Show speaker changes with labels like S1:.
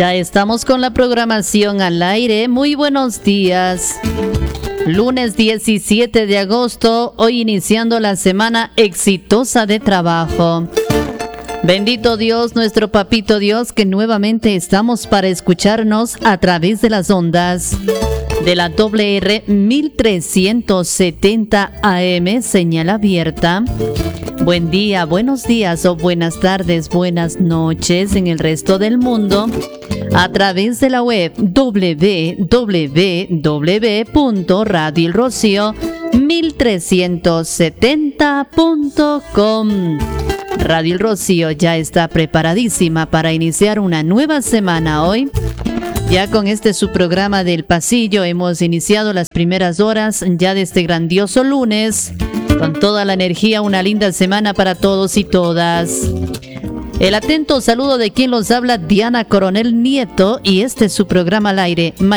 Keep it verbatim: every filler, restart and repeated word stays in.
S1: Ya estamos con la programación al aire. Muy buenos días. Lunes diecisiete de agosto, hoy iniciando la semana exitosa de trabajo. Bendito Dios, nuestro papito Dios, que nuevamente estamos para escucharnos a través de las ondas de la W R mil trescientos setenta A M, señal abierta. Buen día, buenos días o buenas tardes, buenas noches en el resto del mundo a través de la web doble u doble u doble u punto radio el rocío mil trescientos setenta punto com. Radio El Rocío ya está preparadísima para iniciar una nueva semana hoy. Ya con este su programa del pasillo hemos iniciado las primeras horas ya de este grandioso lunes. Con toda la energía, una linda semana para todos y todas. El atento saludo de quien los habla, Diana Coronel Nieto, y este es su programa al aire.